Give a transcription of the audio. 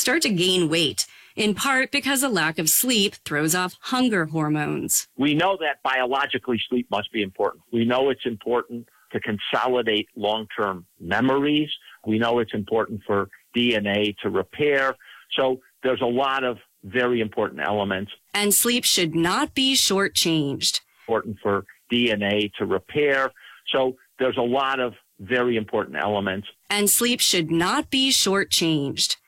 start to gain weight, in part because a lack of sleep throws off hunger hormones. We know that biologically sleep must be important. We know it's important to consolidate long-term memories. We know it's important for DNA to repair. So there's a lot of very important elements. And sleep should not be shortchanged. Important for DNA to repair. So there's a lot of very important elements. And sleep should not be shortchanged.